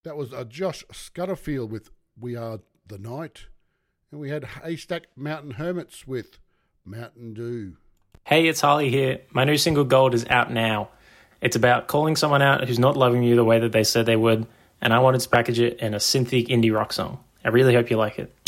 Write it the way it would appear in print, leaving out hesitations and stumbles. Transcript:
That was Josh Scudderfield with We Are the Night. And we had Haystack Mountain Hermits with Mountain Dew. Hey, it's Harley here. My new single Gold is out now. It's about calling someone out who's not loving you the way that they said they would, and I wanted to package it in a synthic indie rock song. I really hope you like it.